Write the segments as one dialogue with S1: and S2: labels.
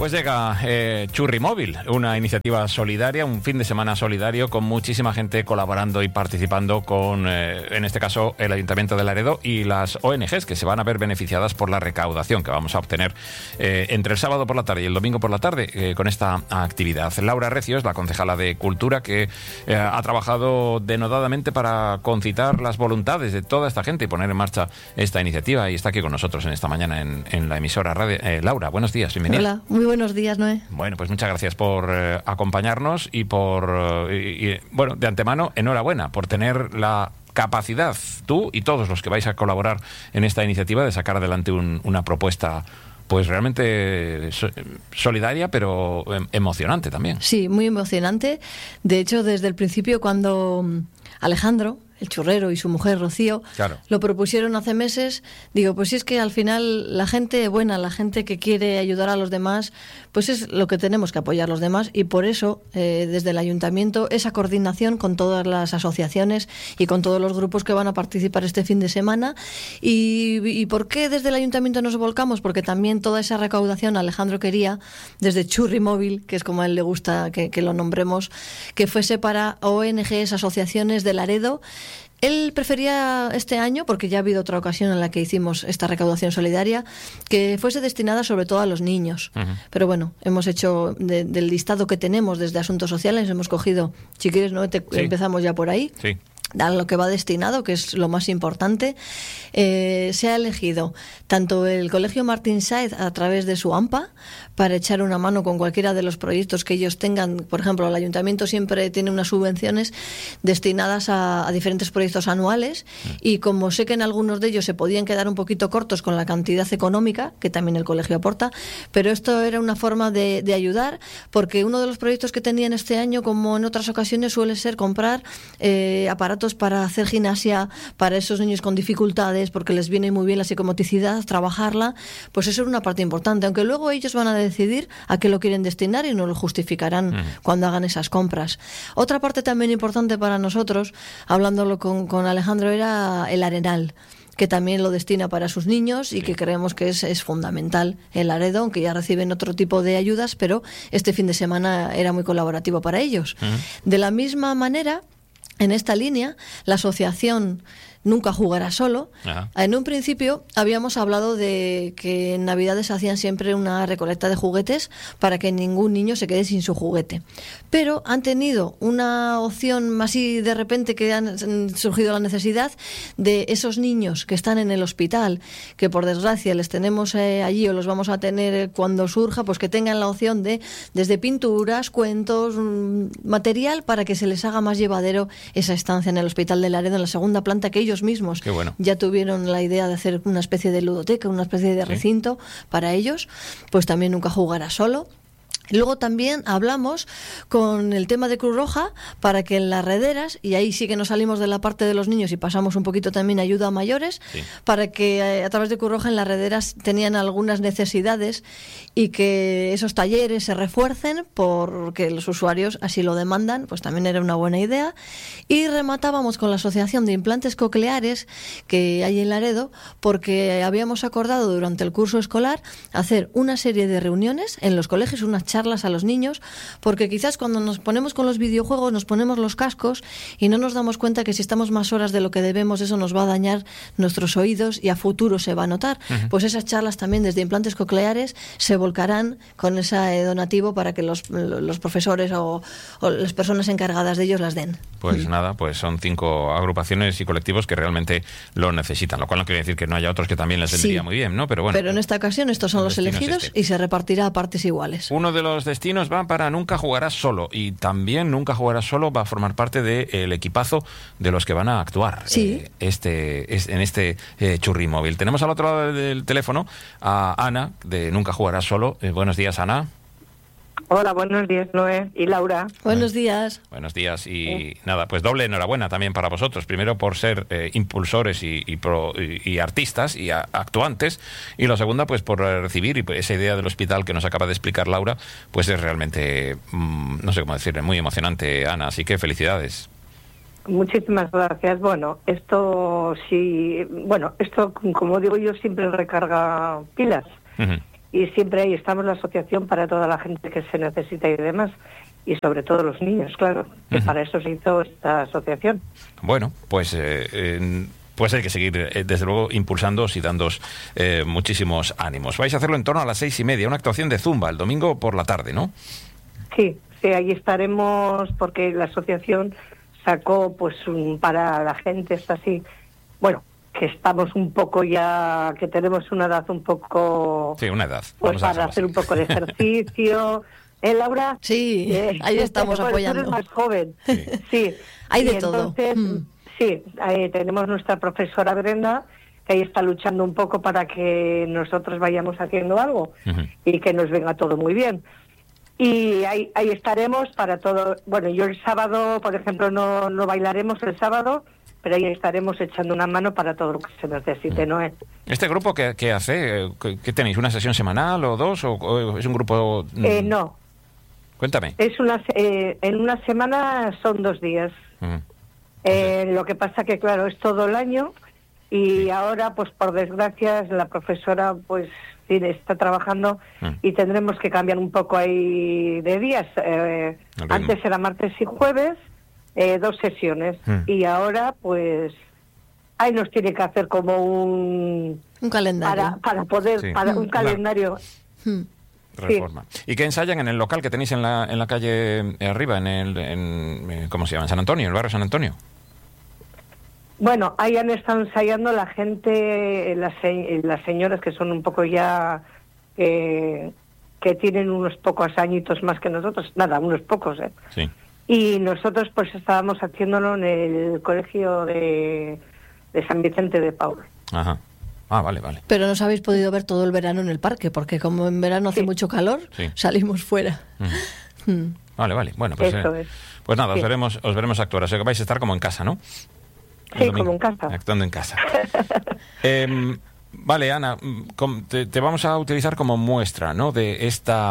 S1: Pues llega Churri Móvil, una iniciativa solidaria, un fin de semana solidario con muchísima gente colaborando y participando con, en este caso, el Ayuntamiento de Laredo y las ONGs que se van a ver beneficiadas por la recaudación que vamos a obtener entre el sábado por la tarde y el domingo por la tarde con esta actividad. Laura Recio es la concejala de Cultura que ha trabajado denodadamente para concitar las voluntades de toda esta gente y poner en marcha esta iniciativa y está aquí con nosotros en esta mañana en la emisora radio. Laura, buenos días, bienvenida.
S2: Hola, muy buenos días, Noé.
S1: Bueno, pues muchas gracias por acompañarnos y por, bueno, de antemano, enhorabuena por tener la capacidad, tú y todos los que vais a colaborar en esta iniciativa, de sacar adelante una propuesta pues realmente solidaria, pero emocionante también.
S2: Sí, muy emocionante. De hecho, desde el principio, cuando Alejandro, el churrero, y su mujer Rocío,
S1: claro,
S2: lo propusieron hace meses, digo, pues si es que al final la gente buena, la gente que quiere ayudar a los demás, pues es lo que tenemos que apoyar a los demás, y por eso desde el Ayuntamiento esa coordinación con todas las asociaciones y con todos los grupos que van a participar este fin de semana. ¿Y por qué desde el Ayuntamiento nos volcamos? Porque también toda esa recaudación Alejandro quería, desde Churri Móvil, que es como a él le gusta que lo nombremos, que fuese para ONGs, asociaciones de Laredo. Él prefería este año, porque ya ha habido otra ocasión en la que hicimos esta recaudación solidaria, que fuese destinada sobre todo a los niños. Uh-huh. Pero bueno, hemos hecho del listado que tenemos desde Asuntos Sociales, hemos cogido, si quieres, ¿no? Empezamos ya por ahí.
S1: Sí.
S2: A lo que va destinado, que es lo más importante. Se ha elegido tanto el Colegio Martín Sáez a través de su AMPA para echar una mano con cualquiera de los proyectos que ellos tengan. Por ejemplo, el Ayuntamiento siempre tiene unas subvenciones destinadas a diferentes proyectos anuales, y como sé que en algunos de ellos se podían quedar un poquito cortos con la cantidad económica que también el colegio aporta, pero esto era una forma de ayudar, porque uno de los proyectos que tenían este año, como en otras ocasiones, suele ser comprar aparatos para hacer gimnasia para esos niños con dificultades, porque les viene muy bien la psicomotricidad, trabajarla. Pues eso es una parte importante, aunque luego ellos van a decidir a qué lo quieren destinar y nos lo justificarán cuando hagan esas compras. Otra parte también importante para nosotros, hablándolo con Alejandro, era el Arenal, que también lo destina para sus niños y que creemos que es fundamental en Laredo, aunque ya reciben otro tipo de ayudas, pero este fin de semana era muy colaborativo para ellos. De la misma manera, en esta línea, la asociación Nunca Jugará Solo. Ajá. En un principio habíamos hablado de que en Navidades hacían siempre una recolecta de juguetes para que ningún niño se quede sin su juguete. Pero han tenido una opción así de repente, que han surgido la necesidad de esos niños que están en el hospital, que por desgracia les tenemos allí o los vamos a tener cuando surja, pues que tengan la opción de, desde pinturas, cuentos, material para que se les haga más llevadero esa estancia en el Hospital de Laredo, en la segunda planta, que ellos mismos ya tuvieron la idea de hacer una especie de ludoteca, una especie de recinto para ellos. Pues también Nunca Jugará Solo. Luego también hablamos con el tema de Cruz Roja para que en las rederas, y ahí sí que nos salimos de la parte de los niños y pasamos un poquito también a ayuda a mayores, para que a través de Cruz Roja en las rederas tenían algunas necesidades y que esos talleres se refuercen porque los usuarios así lo demandan. Pues también era una buena idea. Y rematábamos con la Asociación de Implantes Cocleares que hay en Laredo, porque habíamos acordado durante el curso escolar hacer una serie de reuniones en los colegios, unas charlas a los niños, porque quizás cuando nos ponemos con los videojuegos nos ponemos los cascos y no nos damos cuenta que si estamos más horas de lo que debemos, eso nos va a dañar nuestros oídos y a futuro se va a notar. Uh-huh. Pues esas charlas también desde Implantes Cocleares se volcarán con ese donativo para que los profesores o las personas encargadas de ellos las den.
S1: Pues nada, pues son 5 agrupaciones y colectivos que realmente lo necesitan, lo cual no quiere decir que no haya otros que también les vendría muy bien, ¿no? Pero bueno.
S2: Pero en esta ocasión estos son los elegidos y se repartirá a partes iguales.
S1: Uno de los destinos va para Nunca Jugarás Solo, y también Nunca Jugarás Solo va a formar parte del equipazo de los que van a actuar en este Churri Móvil. Tenemos al otro lado del teléfono a Ana, de Nunca Jugarás Solo. Buenos días, Ana.
S3: Hola, buenos días, Noé y Laura.
S2: Buenos días.
S1: Buenos días y nada, pues doble enhorabuena también para vosotros. Primero por ser impulsores y artistas y actuantes, y lo segunda pues por recibir esa idea del hospital que nos acaba de explicar Laura, pues es realmente, no sé cómo decirle, muy emocionante, Ana, así que felicidades.
S3: Muchísimas gracias. Bueno, esto como digo yo, siempre recarga pilas. Uh-huh. y siempre ahí estamos, la asociación, para toda la gente que se necesita y demás, y sobre todo los niños, claro, que para eso se hizo esta asociación.
S1: Bueno, pues hay que seguir, desde luego, impulsándoos y dándoos muchísimos ánimos. Vais a hacerlo en torno a las 6:30, una actuación de Zumba, el domingo por la tarde, ¿no?
S3: Sí, ahí estaremos, porque la asociación sacó, pues, para la gente, está así, bueno, que estamos un poco ya, que tenemos una edad un poco...
S1: Sí, una edad.
S3: Pues para hacer un poco de ejercicio. Laura?
S2: Sí, ahí estamos apoyando.
S3: Tú eres más joven. Sí.
S2: Hay de todo.
S3: Entonces, sí, tenemos nuestra profesora Brenda, que ahí está luchando un poco para que nosotros vayamos haciendo algo y que nos venga todo muy bien. Y ahí estaremos para todo. Bueno, yo el sábado, por ejemplo, no bailaremos el sábado, pero ahí estaremos echando una mano para todo lo que se necesite, ¿no?
S1: ¿Este grupo qué hace? ¿Qué tenéis? ¿Una sesión semanal o dos? ¿O es un grupo...?
S3: No.
S1: Cuéntame.
S3: Es en una semana son 2 días. Lo que pasa que, claro, es todo el año y ahora, pues por desgracia, la profesora, pues sí, está trabajando y tendremos que cambiar un poco ahí de días. Antes era martes y jueves, 2 sesiones, y ahora, pues, ahí nos tiene que hacer como un
S2: calendario.
S3: Para poder, para un calendario.
S1: Reforma. Sí. ¿Y qué ensayan en el local que tenéis en la calle arriba, ¿cómo se llama? ¿En San Antonio, el barrio San Antonio?
S3: Bueno, ahí han estado ensayando la gente, las señoras que son un poco ya, que tienen unos pocos añitos más que nosotros, nada, unos pocos,
S1: Sí.
S3: Y nosotros pues estábamos haciéndolo en el colegio de San Vicente de Paul.
S1: Ajá. Ah, vale.
S2: Pero no os habéis podido ver todo el verano en el parque, porque como en verano hace mucho calor, salimos fuera.
S1: Vale. Bueno, pues,
S3: eso es.
S1: Pues nada, os veremos actuar. O sea que vais a estar como en casa, ¿no?
S3: Sí, como en casa.
S1: Actuando en casa. Vale, Ana, te vamos a utilizar como muestra, ¿no?, de esta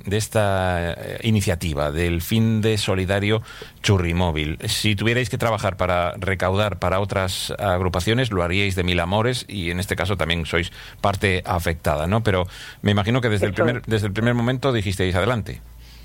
S1: iniciativa del Fin de Solidario Churrimóvil. Si tuvierais que trabajar para recaudar para otras agrupaciones, lo haríais de mil amores, y en este caso también sois parte afectada, ¿no? Pero me imagino que desde el primer momento dijisteis adelante.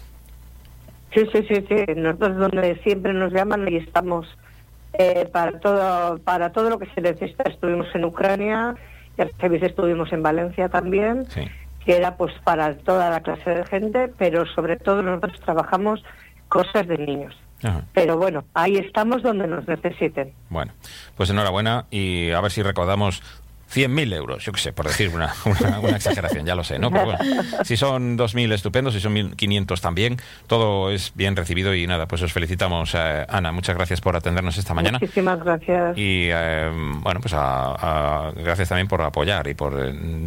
S3: Sí. Nosotros donde siempre nos llaman y estamos para todo lo que se necesita. Estuvimos en Ucrania. Ya sabéis, estuvimos en Valencia también, que era pues para toda la clase de gente, pero sobre todo nosotros trabajamos cosas de niños.
S1: Ajá.
S3: Pero bueno, ahí estamos donde nos necesiten.
S1: Bueno, pues enhorabuena y a ver si recaudamos 100.000 euros, yo qué sé, por decir una exageración, ya lo sé, ¿no? Pero bueno, si son 2.000, estupendo, si son 1.500 también, todo es bien recibido y nada, pues os felicitamos, Ana, muchas gracias por atendernos esta mañana.
S3: Muchísimas gracias.
S1: Y bueno, pues gracias también por apoyar y por,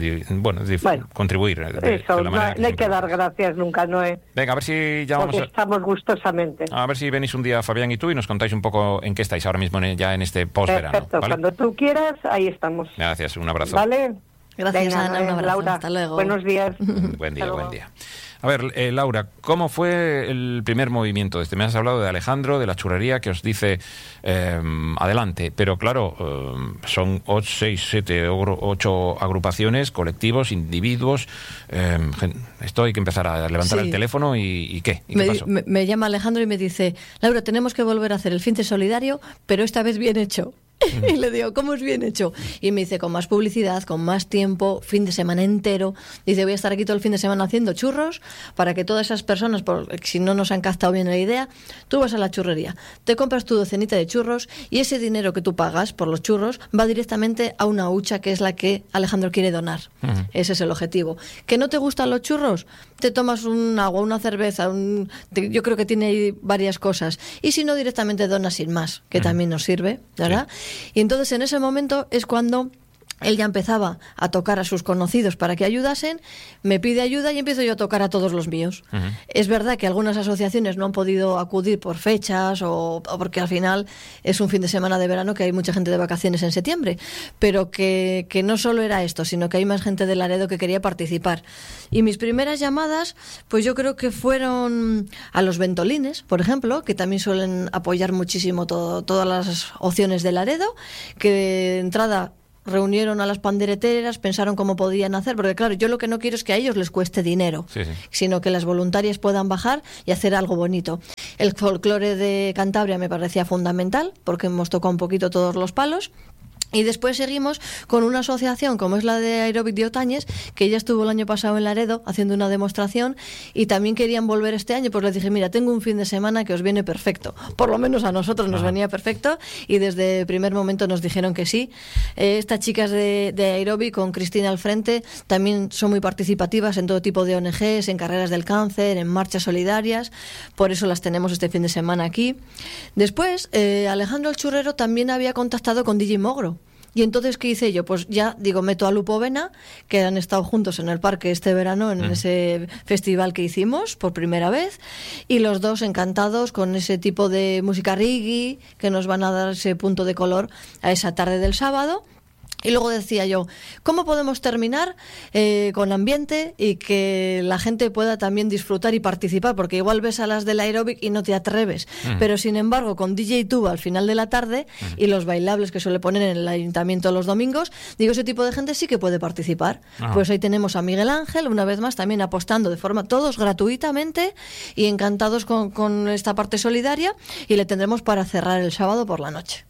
S1: contribuir.
S3: Eso, no hay que dar gracias nunca, Noé.
S1: Venga, a ver si ya vamos.
S3: Porque estamos gustosamente.
S1: A ver si venís un día, Fabián y tú, y nos contáis un poco en qué estáis ahora mismo ya en este postverano.
S3: Perfecto, ¿vale? Cuando tú quieras, ahí estamos.
S1: Gracias. Un abrazo.
S3: Vale.
S2: Gracias,
S3: venga,
S2: Ana. Un abrazo.
S3: Laura,
S2: hasta luego.
S3: Buenos días.
S1: Buen día. A ver, Laura, ¿cómo fue el primer movimiento de este? Me has hablado de Alejandro, de la churrería, que os dice adelante, pero claro, son 6, 7, 8 agrupaciones, colectivos, individuos. Esto hay que empezar a levantar el teléfono y ¿qué? ¿Y qué pasó?
S2: Me llama Alejandro y me dice, Laura, tenemos que volver a hacer el fin de solidario, pero esta vez bien hecho. Y le digo, ¿cómo es bien hecho? Y me dice, con más publicidad, con más tiempo, fin de semana entero. Dice, voy a estar aquí todo el fin de semana haciendo churros para que todas esas personas, si no nos han captado bien la idea, tú vas a la churrería, te compras tu docenita de churros y ese dinero que tú pagas por los churros va directamente a una hucha que es la que Alejandro quiere donar. Ese es el objetivo. ¿Que no te gustan los churros? Te tomas un agua, una cerveza, yo creo que tiene ahí varias cosas. Y si no, directamente donas sin más, que también nos sirve, ¿verdad? Sí. Y entonces en ese momento es cuando él ya empezaba a tocar a sus conocidos para que ayudasen, me pide ayuda y empiezo yo a tocar a todos los míos. Es verdad que algunas asociaciones no han podido acudir por fechas o porque al final es un fin de semana de verano que hay mucha gente de vacaciones en septiembre, pero que no solo era esto, sino que hay más gente de Laredo que quería participar. Y mis primeras llamadas, pues yo creo que fueron a los Ventolines, por ejemplo, que también suelen apoyar muchísimo todas las opciones de Laredo, que de entrada reunieron a las pandereteras, pensaron cómo podían hacer, porque claro, yo lo que no quiero es que a ellos les cueste dinero, sino que las voluntarias puedan bajar y hacer algo bonito. El folclore de Cantabria me parecía fundamental, porque hemos tocado un poquito todos los palos. Y después seguimos con una asociación como es la de Aeróbic de Otañes, que ya estuvo el año pasado en Laredo haciendo una demostración y también querían volver este año. Pues les dije, mira, tengo un fin de semana que os viene perfecto. Por lo menos a nosotros nos venía perfecto y desde el primer momento nos dijeron que sí. Estas chicas de Aeróbic, con Cristina al frente, también son muy participativas en todo tipo de ONGs, en carreras del cáncer, en marchas solidarias. Por eso las tenemos este fin de semana aquí. Después, Alejandro el Churrero también había contactado con DJ Mogro. Y entonces, ¿qué hice yo? Pues ya, meto a Lupo Vena, que han estado juntos en el parque este verano, en ese festival que hicimos por primera vez, y los dos encantados con ese tipo de música reggae, que nos van a dar ese punto de color a esa tarde del sábado. Y luego decía yo, ¿cómo podemos terminar con ambiente y que la gente pueda también disfrutar y participar? Porque igual ves a las del aeróbic y no te atreves. Pero sin embargo, con DJ Tuba al final de la tarde y los bailables que suele poner en el ayuntamiento los domingos, digo, ese tipo de gente sí que puede participar. Pues ahí tenemos a Miguel Ángel, una vez más, también apostando de forma, todos gratuitamente y encantados con esta parte solidaria, y le tendremos para cerrar el sábado por la noche.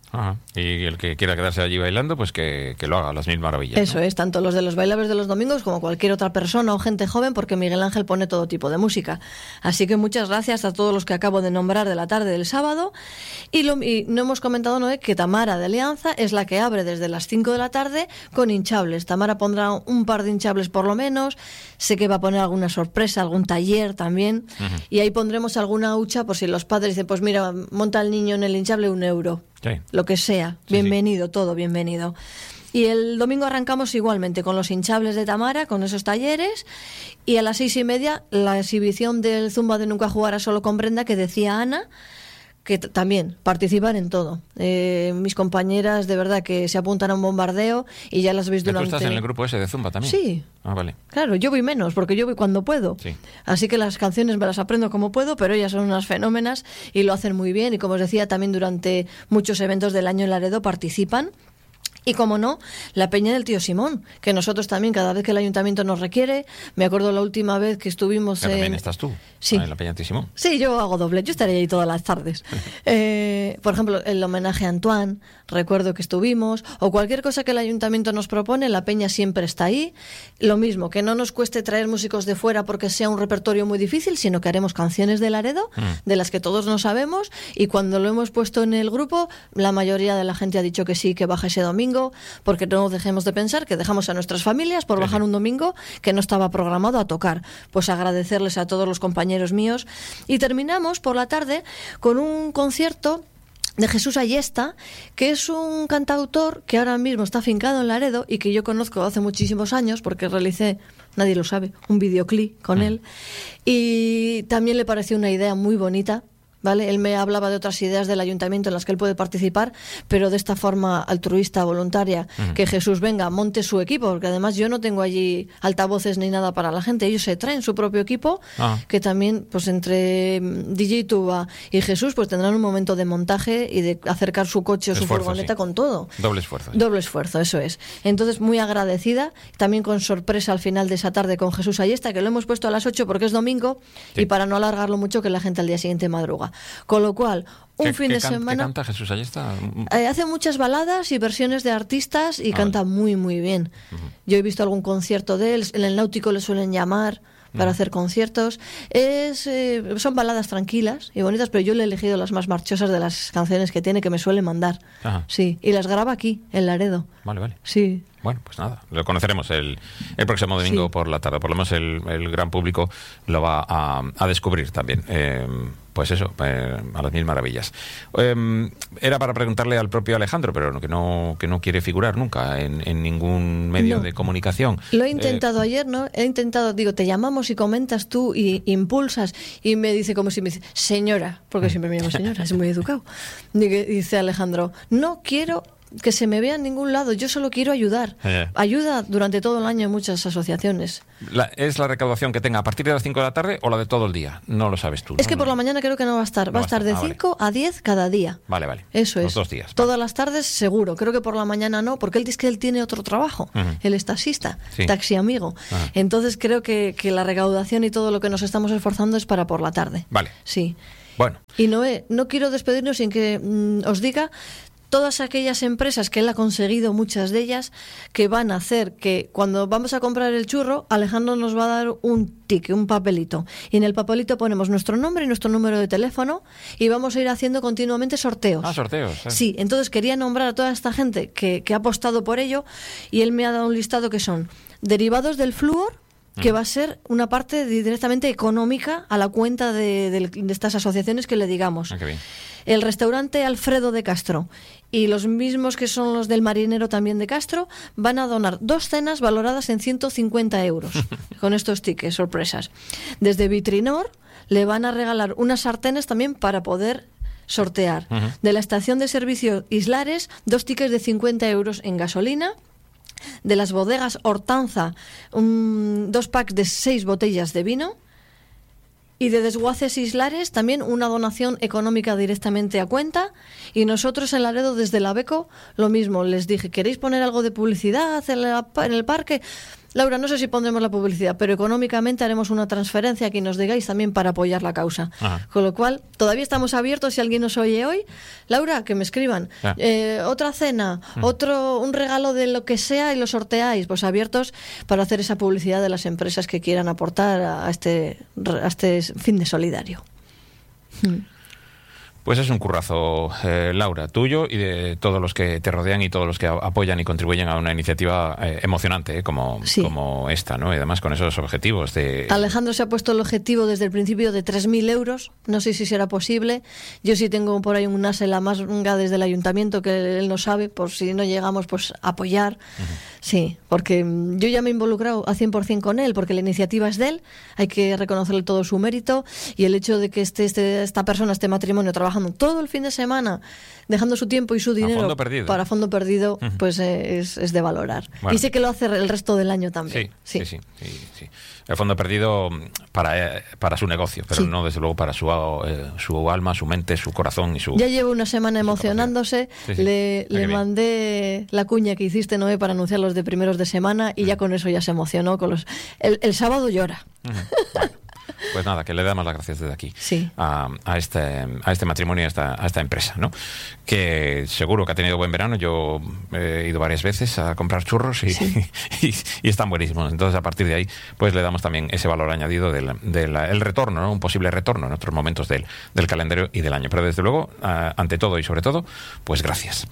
S1: Y el que quiera quedarse allí bailando, pues que lo haga, las mil maravillas.
S2: Eso, ¿no? Es, tanto los de los bailables de los domingos como cualquier otra persona o gente joven, porque Miguel Ángel pone todo tipo de música. Así que muchas gracias a todos los que acabo de nombrar de la tarde del sábado. Y no hemos comentado, Noé, que Tamara de Alianza es la que abre desde las 5 de la tarde con hinchables. Tamara pondrá un par de hinchables por lo menos. Sé que va a poner alguna sorpresa, algún taller también. Y ahí pondremos alguna hucha por si los padres dicen, pues mira, monta el niño en el hinchable €1. Sí. Lo que sea, bienvenido, todo bienvenido. Y el domingo arrancamos igualmente con los hinchables de Tamara, con esos talleres, y a las 6:30 la exhibición del Zumba de Nunca Jugará Solo con Brenda, que decía Ana, que también participan en todo. Mis compañeras de verdad que se apuntan a un bombardeo y ya las veis durante...
S1: ¿Tú estás en el grupo ese de Zumba también?
S2: Sí.
S1: Vale.
S2: Claro, yo voy menos porque yo voy cuando puedo. Sí. Así que las canciones me las aprendo como puedo, pero ellas son unas fenómenas y lo hacen muy bien. Y como os decía, también durante muchos eventos del año en Laredo participan. Y como no, la Peña del Tío Simón, que nosotros también, cada vez que el ayuntamiento nos requiere, me acuerdo la última vez que estuvimos
S1: ¿También estás tú?
S2: Sí.
S1: En la Peña del Tío Simón.
S2: Sí, yo hago doble, yo estaré ahí todas las tardes. Por ejemplo, el homenaje a Antoine, recuerdo que estuvimos, o cualquier cosa que el ayuntamiento nos propone, la Peña siempre está ahí. Lo mismo, que no nos cueste traer músicos de fuera porque sea un repertorio muy difícil, sino que haremos canciones de Laredo, de las que todos no sabemos, y cuando lo hemos puesto en el grupo, la mayoría de la gente ha dicho que sí, que baja ese domingo, porque no dejemos de pensar que dejamos a nuestras familias por bajar un domingo que no estaba programado a tocar. Pues agradecerles a todos los compañeros míos. Y terminamos por la tarde con un concierto de Jesús Ayesta, que es un cantautor que ahora mismo está afincado en Laredo y que yo conozco hace muchísimos años porque realicé, nadie lo sabe, un videoclip con él, y también le pareció una idea muy bonita. ¿Vale? Él me hablaba de otras ideas del ayuntamiento en las que él puede participar, pero de esta forma altruista, voluntaria, que Jesús venga, monte su equipo, porque además yo no tengo allí altavoces ni nada para la gente, ellos se traen su propio equipo, que también, pues entre DJ Tuba y Jesús, pues tendrán un momento de montaje y de acercar su coche o su furgoneta con todo.
S1: Doble esfuerzo.
S2: Doble esfuerzo, eso es. Entonces, muy agradecida, también con sorpresa al final de esa tarde con Jesús Ayesta, que lo hemos puesto a las 8 porque es domingo, y para no alargarlo mucho, que la gente al día siguiente madruga. Con lo cual, un fin de semana...
S1: ¿Qué canta Jesús Ayesta?
S2: Hace muchas baladas y versiones de artistas y canta muy, muy bien. Yo he visto algún concierto de él, en el Náutico le suelen llamar para hacer conciertos. Son baladas tranquilas y bonitas, pero yo le he elegido las más marchosas de las canciones que tiene, que me suele mandar. Sí, y las graba aquí, en Laredo.
S1: Vale.
S2: Sí.
S1: Bueno, pues nada, lo conoceremos el próximo domingo por la tarde. Por lo menos el gran público lo va a descubrir también. Pues eso, a las mil maravillas. Era para preguntarle al propio Alejandro, pero que no quiere figurar nunca en ningún medio de comunicación.
S2: Lo he intentado ayer, ¿no? He intentado, digo, te llamamos y comentas tú y impulsas, y me dice como si me dice, señora, porque siempre me llamo señora, es muy educado. Dice Alejandro, no quiero que se me vea en ningún lado. Yo solo quiero ayudar. Ayuda durante todo el año en muchas asociaciones.
S1: ¿Es la recaudación que tenga a partir de las 5 de la tarde o la de todo el día? No lo sabes tú, ¿no?
S2: Es que por la mañana creo que no va a estar. Va a estar de 5 a 10 cada día.
S1: Vale.
S2: Eso
S1: Los
S2: es.
S1: 2 días.
S2: Todas las tardes seguro. Creo que por la mañana no, porque él tiene otro trabajo. Él es taxista, taxi amigo. Entonces creo que la recaudación y todo lo que nos estamos esforzando es para por la tarde.
S1: Vale.
S2: Sí.
S1: Bueno.
S2: Y Noé, no quiero despedirnos sin que os diga todas aquellas empresas que él ha conseguido, muchas de ellas, que van a hacer que cuando vamos a comprar el churro, Alejandro nos va a dar un ticket, un papelito. Y en el papelito ponemos nuestro nombre y nuestro número de teléfono y vamos a ir haciendo continuamente sorteos.
S1: Sorteos.
S2: Sí, entonces quería nombrar a toda esta gente que ha apostado por ello y él me ha dado un listado que son derivados del flúor, que va a ser una parte directamente económica a la cuenta de estas asociaciones que le digamos.
S1: Qué bien.
S2: El restaurante Alfredo de Castro y los mismos que son los del Marinero también de Castro van a donar 2 cenas valoradas en 150 euros con estos tickets sorpresas. Desde Vitrinor le van a regalar unas sartenes también para poder sortear. De la estación de servicio Islares, 2 tickets de 50 euros en gasolina. De las bodegas Hortanza, 2 packs de 6 botellas de vino. Y de Desguaces Islares también una donación económica directamente a cuenta. Y nosotros en Laredo desde la Beco lo mismo. Les dije, ¿queréis poner algo de publicidad en el parque? Laura, no sé si pondremos la publicidad, pero económicamente haremos una transferencia que nos digáis también para apoyar la causa. Con lo cual, todavía estamos abiertos. Si alguien nos oye hoy, Laura, que me escriban. Otra cena, un regalo de lo que sea y lo sorteáis. Pues abiertos para hacer esa publicidad de las empresas que quieran aportar a este fin de solidario.
S1: Pues es un currazo, Laura, tuyo y de todos los que te rodean y todos los que apoyan y contribuyen a una iniciativa emocionante como esta, ¿no? Y además con esos objetivos de...
S2: Alejandro se ha puesto el objetivo desde el principio de 3.000 euros. No sé si será posible. Yo sí tengo por ahí un as en la manga desde el ayuntamiento que él no sabe, por si no llegamos, pues apoyar. Sí, porque yo ya me he involucrado a 100% con él, porque la iniciativa es de él, hay que reconocerle todo su mérito, y el hecho de que esta persona, este matrimonio, trabajando todo el fin de semana, dejando su tiempo y su dinero para fondo perdido, pues es de valorar. Bueno. Y sé que lo hace el resto del año también.
S1: Sí. El fondo perdido para su negocio, pero no desde luego para su alma, su mente, su corazón y su...
S2: Ya llevo una semana emocionándose. Le mandé la cuña que hiciste, Noé, para anunciar los de primeros de semana, y ya con eso ya se emocionó. El sábado llora.
S1: Bueno. Pues nada, que le damos las gracias desde aquí a este matrimonio y a esta empresa, ¿no? Que seguro que ha tenido buen verano. Yo he ido varias veces a comprar churros y están buenísimos. Entonces, a partir de ahí, pues le damos también ese valor añadido del retorno, ¿no? Un posible retorno en otros momentos del calendario y del año. Pero desde luego, ante todo y sobre todo, pues gracias.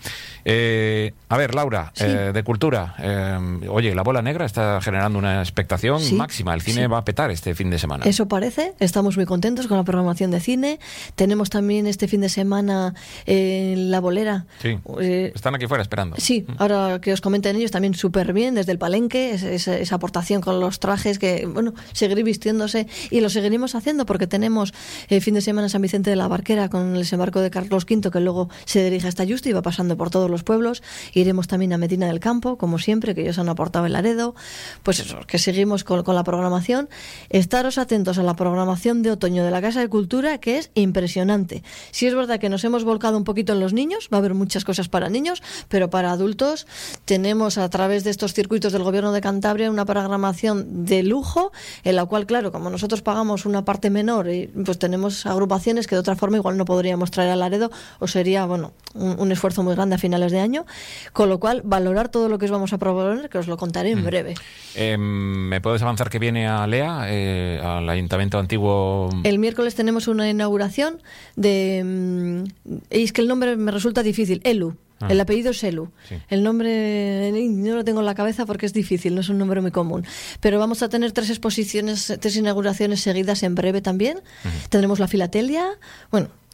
S1: A ver, Laura, de Cultura. Oye, La Bola Negra está generando una expectación máxima. El cine va a petar este fin de semana.
S2: Eso parece. Estamos muy contentos con la programación de cine. Tenemos también este fin de semana La Bolera.
S1: Sí, están aquí fuera esperando.
S2: Sí, ahora que os comenten ellos también súper bien desde el Palenque, esa aportación con los trajes, que bueno, seguir vistiéndose, y lo seguiremos haciendo porque tenemos el fin de semana en San Vicente de la Barquera con el desembarco de Carlos V, que luego se dirige hasta Yuste y va pasando por todos los pueblos. Iremos también a Medina del Campo, como siempre, que ellos han aportado el Laredo. Pues eso, que seguimos con la programación. Estaros atentos a la programación de otoño de la Casa de Cultura, que es impresionante. Sí es verdad que nos hemos volcado un poquito en los niños, va a haber muchas cosas para niños, pero para adultos tenemos, a través de estos circuitos del Gobierno de Cantabria, una programación de lujo, en la cual, claro, como nosotros pagamos una parte menor, pues tenemos agrupaciones que de otra forma igual no podríamos traer a Laredo, o sería, bueno, un esfuerzo muy grande a finales de año, con lo cual valorar todo lo que os vamos a proponer, que os lo contaré en breve.
S1: ¿Me puedes avanzar que viene a Lea, al Ayuntamiento Antiguo? El
S2: miércoles tenemos una inauguración de... es que el nombre me resulta difícil, Elu. El apellido es Elu. Sí. El nombre no lo tengo en la cabeza porque es difícil, no es un nombre muy común. Pero vamos a tener 3 inauguraciones seguidas en breve también. Tendremos la filatelia, bueno,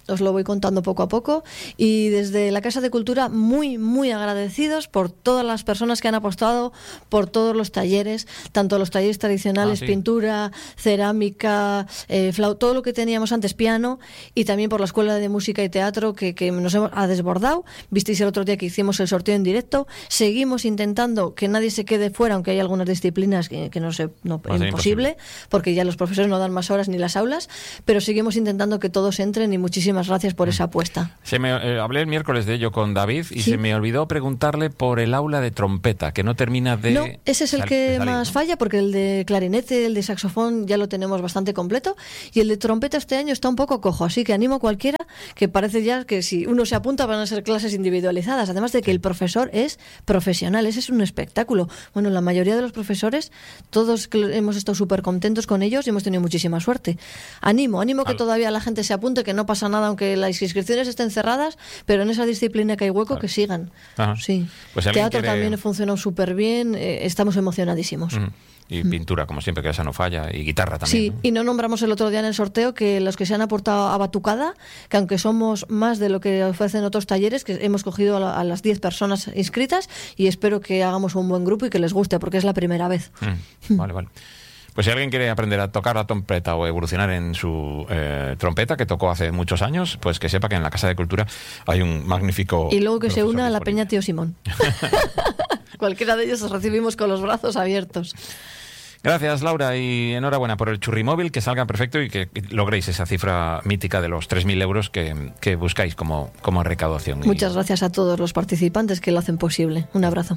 S2: os lo voy contando poco a poco. Y desde la Casa de Cultura, muy, muy agradecidos por todas las personas que han apostado por todos los talleres, tanto los talleres tradicionales, pintura, cerámica, todo lo que teníamos antes, piano, y también por la Escuela de Música y Teatro que nos ha desbordado. Visteis el otro día que hicimos el sorteo en directo. Seguimos intentando que nadie se quede fuera, aunque hay algunas disciplinas que es imposible, porque ya los profesores no dan más horas ni las aulas, pero seguimos intentando que todos entren, y muchísimas gracias por esa apuesta.
S1: Hablé el miércoles de ello con David y se me olvidó preguntarle por el aula de trompeta, que no termina de...
S2: No, ese es el que más falla, porque el de clarinete, el de saxofón ya lo tenemos bastante completo, y el de trompeta este año está un poco cojo, así que animo a cualquiera, que parece ya que si uno se apunta van a ser clases individualizadas, además de que el profesor es profesional, ese es un espectáculo. Bueno, la mayoría de los profesores, todos hemos estado súper contentos con ellos y hemos tenido muchísima suerte. Animo que todavía la gente se apunte, que no pasa nada aunque las inscripciones estén cerradas, pero en esa disciplina que hay hueco, que sigan. Sí.
S1: Pues
S2: teatro también ha funcionado súper bien, estamos emocionadísimos.
S1: Y pintura, como siempre, que esa no falla, y guitarra también.
S2: Sí, ¿no? Y no nombramos el otro día en el sorteo que los que se han aportado a Batucada, que aunque somos más de lo que ofrecen otros talleres, que hemos cogido a las 10 personas inscritas, y espero que hagamos un buen grupo y que les guste, porque es la primera vez.
S1: Vale. Pues si alguien quiere aprender a tocar la trompeta o evolucionar en su trompeta, que tocó hace muchos años, pues que sepa que en la Casa de Cultura hay un magnífico...
S2: Y luego que se una a la Peña Tío Simón. Cualquiera de ellos os recibimos con los brazos abiertos.
S1: Gracias, Laura, y enhorabuena por el churrimóvil, que salga perfecto y que logréis esa cifra mítica de los 3.000 euros que buscáis como recaudación.
S2: Muchas gracias a todos los participantes que lo hacen posible. Un abrazo.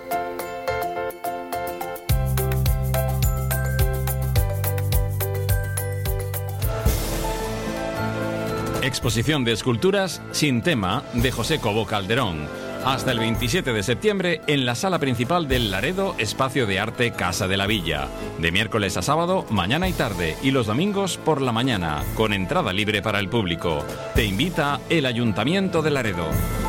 S4: Exposición de esculturas sin tema de José Cobo Calderón. Hasta el 27 de septiembre en la sala principal del Laredo Espacio de Arte Casa de la Villa. De miércoles a sábado, mañana y tarde, y los domingos por la mañana, con entrada libre para el público. Te invita el Ayuntamiento de Laredo.